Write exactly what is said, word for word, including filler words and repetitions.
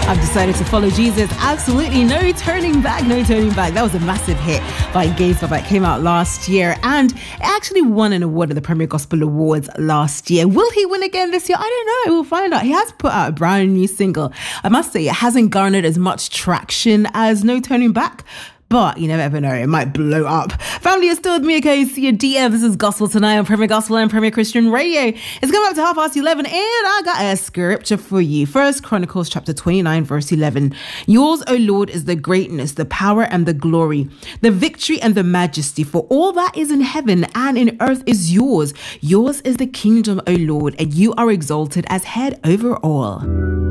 I've decided to follow Jesus. Absolutely no turning back, no turning back. That was a massive hit by Gaze Pop that came out last year, and it actually won an award at the Premier Gospel Awards last year. Will he win again this year? I don't know. We'll find out. He has put out a brand new single. I must say, it hasn't garnered as much traction as No Turning Back, but you never ever know, it might blow up. Family, you're still with me, okay? See your D M. This is Gospel Tonight on Premier Gospel and Premier Christian Radio. It's coming up to half past eleven, and I got a scripture for you. First Chronicles chapter twenty-nine, verse eleven. Yours, O Lord, is the greatness, the power and the glory, the victory and the majesty, for all that is in heaven and in earth is yours. Yours is the kingdom, O Lord, and you are exalted as head over all.